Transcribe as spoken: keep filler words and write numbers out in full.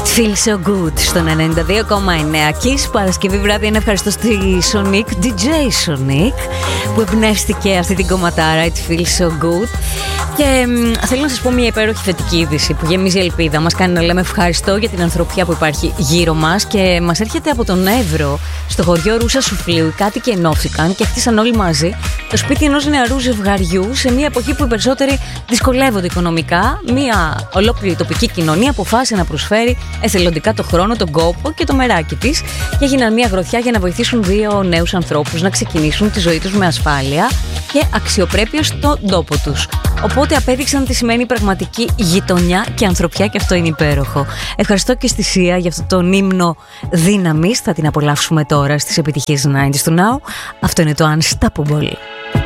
Feel so good στον ενενήντα δύο κόμμα εννέα. Kiss, Παρασκευή βράδυ. Ένα ευχαριστώ στη Sonic, ντι τζέι Sonic, που εμπνεύστηκε αυτή την κομματάρα. It feels so good. Και μ, θέλω να σας πω μια υπέροχη θετική είδηση που γεμίζει ελπίδα. Μας κάνει να λέμε ευχαριστώ για την ανθρωπιά που υπάρχει γύρω μας. Και μας έρχεται από τον Εύρο, στο χωριό Ρούσα Σουφλίου. Οι κάτοικοι ενώθηκαν και χτίσαν όλοι μαζί το σπίτι ενός νεαρού ζευγαριού σε μια εποχή που οι περισσότεροι δυσκολεύονται οικονομικά. Μια ολόκληρη τοπική κοινωνία αποφάσισε να προσφέρει εθελοντικά το χρόνο, τον κόπο και το μεράκι της και έγιναν μια γροθιά για να βοηθήσουν δύο νέους ανθρώπους να ξεκινήσουν τη ζωή τους με ασφάλεια και αξιοπρέπεια στον τόπο τους. Οπότε απέδειξαν τι σημαίνει πραγματική γειτονιά και ανθρωπιά και αυτό είναι υπέροχο. Ευχαριστώ και στη Σία για αυτό τον ύμνο δύναμης. Θα την απολαύσουμε τώρα στις επιτυχίες ενενήντα του Now. Αυτό είναι το Unstoppable.